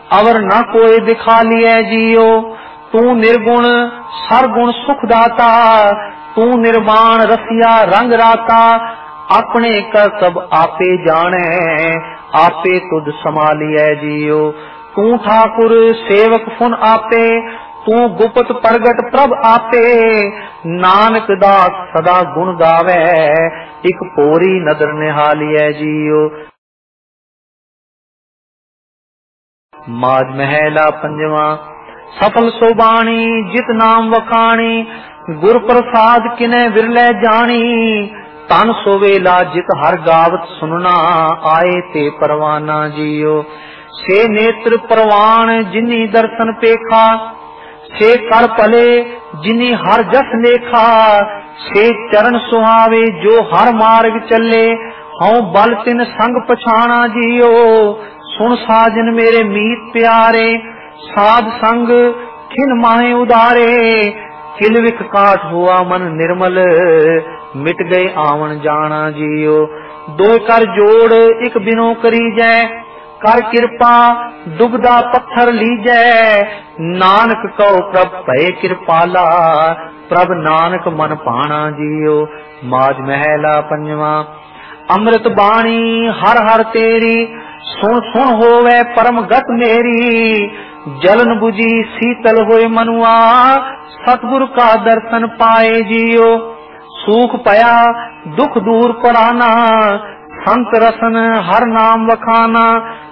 अवर न कोई दिखा लिया जियो। तू निर्गुण सरगुण सुखदाता, तू निर्वाण रसिया रंग राता। अपने करतब आपे जाने, आपे तुद संभालिए जियो। तू ठाकुर सेवक फुन आपे, तू गुप्त प्रगट प्रभ आपे। नानक दास सदा गुण गावे, एक पोरी नदर निहालिए जियो। माज महला पंजवा। सफल सोबाणी जित नाम वखाणी, गुर प्रसाद किने विरले जानी। तन सोवेला जित हर गावत सुनना, आए ते परवाना जियो। से नेत्र परवान जिनी दर्शन पेखा, से कर पले जिनी हर जस लेखा। से चरण सुहावे जो हर मार्ग चले, हूँ बल तिन संग पछाना जियो। सुन साजन मेरे मीत प्यारे, साध संग खिन माहे उदारे। किलविक काट हुआ मन निर्मल, मिट गए आवन जाना जियो। दो कर जोड़ एक बिनो करी जै, कर कृपा दुबदा पत्थर लीजै। नानक कहो प्रभ भय कृपाला, प्रभ नानक मन पाना जियो। माज महला पंजवा। अमृत बाणी हर हर तेरी, सुन सुन होवे परम गत मेरी। जलन बुझी शीतल होए मनुआ, सतगुरु का दर्शन पाए जियो। सूख पया दुख दूर पराना, संत रसन हर नाम वखाना।